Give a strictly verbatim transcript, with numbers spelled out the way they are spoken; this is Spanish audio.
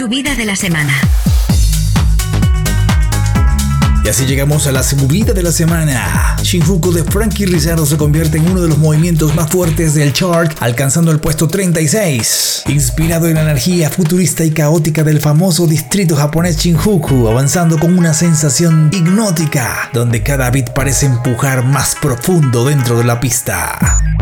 subida de la semana. Y así llegamos a la subida de la semana. Shinjuku de Frankie Rizardo se convierte en uno de los movimientos más fuertes del chart, alcanzando el puesto treinta y seis. Inspirado en la energía futurista y caótica del famoso distrito japonés Shinjuku, avanzando con una sensación hipnótica, donde cada beat parece empujar más profundo dentro de la pista.